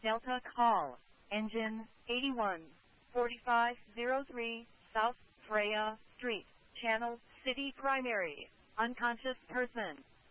Delta call, engine 814503, South Freya Street, Channel City Primary, unconscious person.